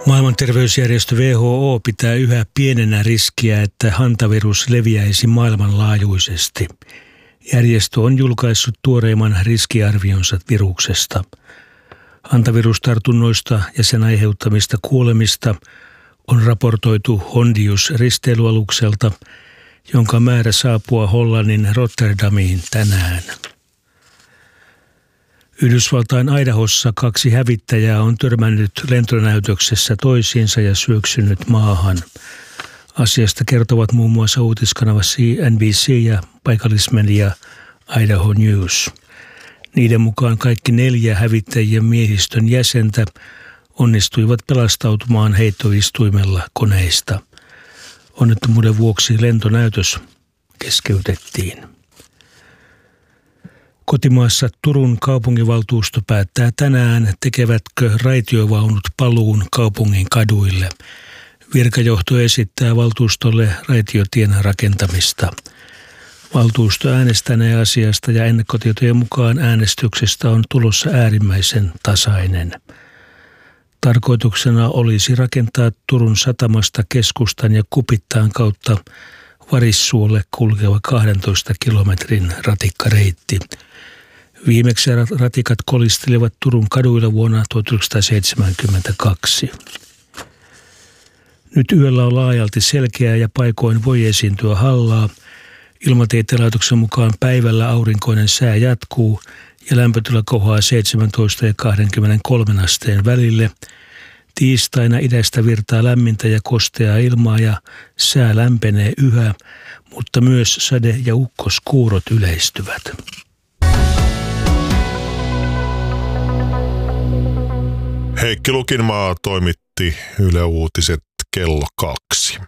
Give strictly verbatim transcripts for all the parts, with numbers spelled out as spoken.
Maailman terveysjärjestö W H O pitää yhä pienenä riskiä, että hantavirus leviäisi maailmanlaajuisesti. Järjestö on julkaissut tuoreimman riskiarvionsa viruksesta. Hantavirustartunnoista ja sen aiheuttamista kuolemista on raportoitu Hondius-risteilyalukselta, jonka määrä saapua Hollannin Rotterdamiin tänään. Yhdysvaltain Idahossa kaksi hävittäjää on törmännyt lentonäytöksessä toisiinsa ja syöksynyt maahan. Asiasta kertovat muun muassa uutiskanava C N B C ja paikallismedia Idaho News. Niiden mukaan kaikki neljä hävittäjien miehistön jäsentä onnistuivat pelastautumaan heittoistuimella koneista. Onnettomuuden vuoksi lentonäytös keskeytettiin. Kotimaassa Turun kaupunginvaltuusto päättää tänään, tekevätkö raitiovaunut paluun kaupungin kaduille. Virkajohto esittää valtuustolle raitiotien rakentamista. Valtuusto äänestänee asiasta ja ennakkotietojen mukaan äänestyksestä on tulossa äärimmäisen tasainen. Tarkoituksena olisi rakentaa Turun satamasta keskustan ja Kupittaan kautta Varissuolle kulkeva kahdentoista kilometrin ratikkareitti. Viimeksi ratikat kolistelivat Turun kaduilla vuonna tuhatyhdeksänsataaseitsemänkymmentäkaksi. Nyt yöllä on laajalti selkeää ja paikoin voi esiintyä hallaa. Ilmatieteen laitoksen mukaan päivällä aurinkoinen sää jatkuu ja lämpötila kohoaa seitsemäntoista ja kaksikymmentäkolme asteen välille. Tiistaina idästä virtaa lämmintä ja kosteaa ilmaa ja sää lämpenee yhä, mutta myös sade- ja ukkoskuurot yleistyvät. Heikki Lukinmaa toimitti Yle Uutiset kello kaksi.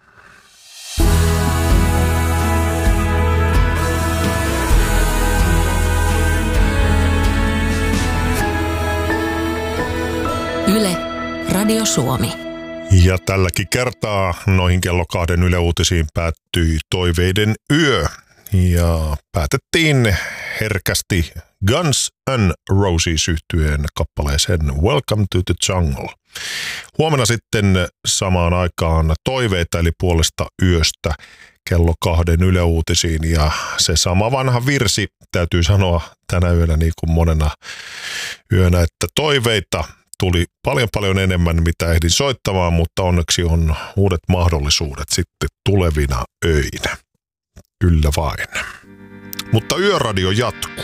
Yle, Radio Suomi. Ja tälläkin kertaa noihin kello kahden Yle Uutisiin päättyi Toiveiden yö. Ja päätettiin herkästi Guns N' Roses -yhtyeen kappaleeseen Welcome to the Jungle. Huomenna sitten samaan aikaan Toiveita eli Puolesta yöstä kello kahden Yle Uutisiin. Ja se sama vanha virsi täytyy sanoa tänä yönä niin kuin monena yönä, että toiveita tuli paljon paljon enemmän, mitä ehdin soittamaan, mutta onneksi on uudet mahdollisuudet sitten tulevina öinä. Kyllä vain. Mutta Yöradio jatkuu.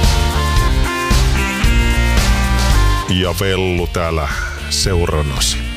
Ja Vellu täällä seurannasi.